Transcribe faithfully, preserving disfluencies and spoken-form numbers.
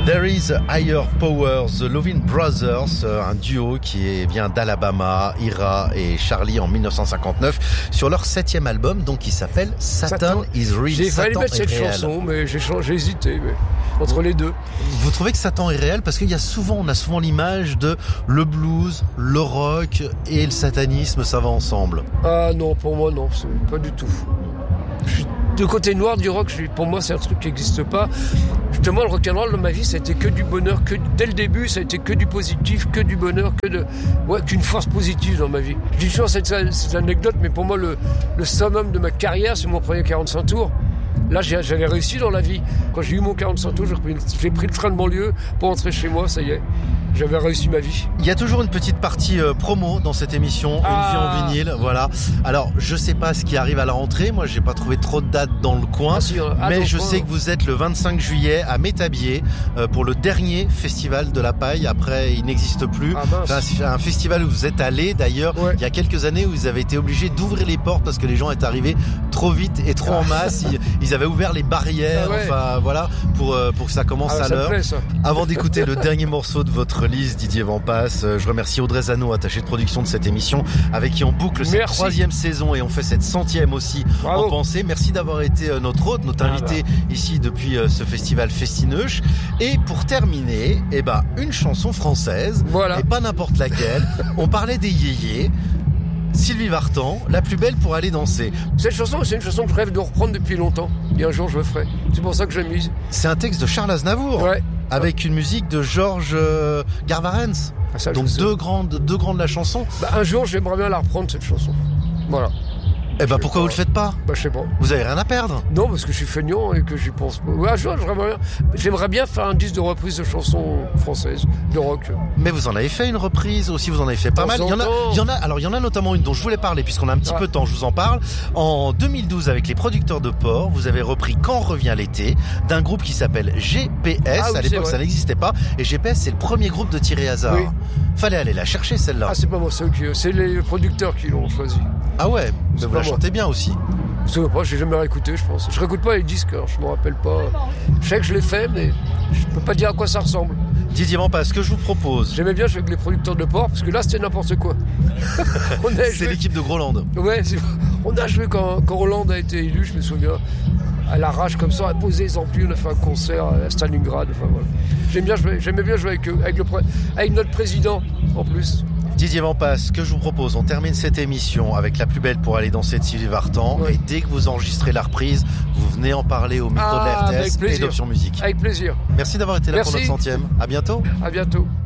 There is a higher power, The Lovin' Brothers, un duo qui est bien d'Alabama, Ira et Charlie en dix-neuf cent cinquante-neuf, sur leur septième album, donc qui s'appelle Satan, Satan is Real. J'ai failli mettre cette réel. chanson, mais j'ai, j'ai hésité mais entre les deux. Vous trouvez que Satan est réel? Parce qu'il y a souvent, on a souvent l'image de le blues, le rock et le satanisme, ça va ensemble. Ah non, pour moi non, c'est pas du tout. Je suis de côté noir du rock, pour moi c'est un truc qui n'existe pas. Justement, le rock'n'roll dans ma vie, ça a été que du bonheur, que dès le début, ça a été que du positif, que du bonheur, que de, ouais, qu'une force positive dans ma vie. Je dis toujours cette, cette anecdote, mais pour moi, le, le summum de ma carrière, c'est mon premier quarante-cinq tours. Là, j'ai, j'avais réussi dans la vie. Quand j'ai eu mon quarante-cinq tours, j'ai pris, j'ai pris le train de banlieue pour rentrer chez moi, ça y est. J'avais réussi ma vie. Il y a toujours une petite partie euh, promo dans cette émission, ah. Une vie en vinyle, voilà. Alors, je sais pas ce qui arrive à la rentrée, moi j'ai pas trouvé trop de dates dans le coin, ah, si, ah, mais je coin. sais que vous êtes le vingt-cinq juillet à Métabier euh, pour le dernier festival de la paille, après il n'existe plus. Ah, enfin, c'est un festival où vous êtes allé d'ailleurs, ouais. Il y a quelques années où vous avez été obligé d'ouvrir les portes parce que les gens étaient arrivés trop vite et trop ah. en masse, ils, ils avaient ouvert les barrières, ah, ouais. enfin voilà, pour, euh, pour que ça commence ah, à ça l'heure. Plaît, ça. Avant d'écouter le dernier morceau de votre liste, Didier Vampas, je remercie Audrey Zano, attachée de production de cette émission, avec qui on boucle cette Merci. troisième saison et on fait cette centième aussi. Bravo. En pensée. Merci d'avoir été notre hôte, notre ah invité bah. ici depuis ce festival Festineuch. Et pour terminer, eh ben, une chanson française, voilà. Et pas n'importe laquelle. On parlait des yéyés. Sylvie Vartan, La plus belle pour aller danser. Cette chanson, c'est une chanson que je rêve de reprendre depuis longtemps. Et un jour, je le ferai. C'est pour ça que je l'ai mise. C'est un texte de Charles Aznavour. Ouais. Avec une musique de Georges euh, Garvarens. Ah, ça, donc deux grandes, deux grandes de la chanson. Bah, un jour, j'aimerais bien la reprendre, cette chanson. Voilà. Eh ben, pourquoi vous le faites pas? Bah, je sais pas. Vous avez rien à perdre? Non, parce que je suis feignant et que j'y pense pas. Ouais, un jour, j'aimerais bien, j'aimerais bien faire un disque de reprise de chansons françaises, de rock. Mais vous en avez fait une reprise aussi, vous en avez fait pas mal. Il y en a, il y en a, alors il y en a notamment une dont je voulais parler puisqu'on a un petit ah. peu de temps, je vous en parle. En deux mille douze, avec les producteurs de Port, vous avez repris Quand revient l'été d'un groupe qui s'appelle G P S. Ah, oui, à l'époque, ça n'existait pas. Et G P S, c'est le premier groupe de Thierry Hazard. Oui. Fallait aller la chercher, celle-là. Ah, c'est pas moi, c'est, qui, c'est les producteurs qui l'ont choisi. Ah ouais, mais vous la chantez bien aussi. Je sais pas, j'ai jamais réécouté, je pense. Je réécoute pas les disques, alors je me rappelle pas. Je sais que je l'ai fait, mais je peux pas dire à quoi ça ressemble. Didier Vampas, ce que je vous propose. J'aimais bien jouer avec les producteurs de Port, parce que là, c'était n'importe quoi. on a c'est joué... l'équipe de Groland. Ouais, c'est... on a joué quand, quand Roland a été élu, je me souviens. À l'arrache comme ça, on a posé les amplis, on a fait un concert à Stalingrad. Enfin, voilà. J'aime bien jouer, j'aimais bien jouer avec eux, avec, le, avec notre président en plus. Didier Vampas, ce que je vous propose, on termine cette émission avec La plus belle pour aller danser de Sylvie Vartan. Oui. Et dès que vous enregistrez la reprise, vous venez en parler au micro ah, de la R T S et d'Option Musique. Avec plaisir. Merci d'avoir été là. Merci. Pour notre centième. À bientôt. À bientôt.